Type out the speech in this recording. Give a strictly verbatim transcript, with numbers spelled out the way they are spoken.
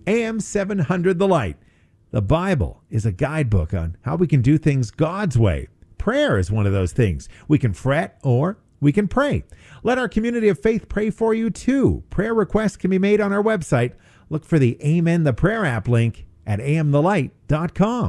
A M seven hundred The Light. The Bible is a guidebook on how we can do things God's way. Prayer is one of those things. We can fret or we can pray. Let our community of faith pray for you too. Prayer requests can be made on our website. Look for the Amen the Prayer app link at a m the light dot com.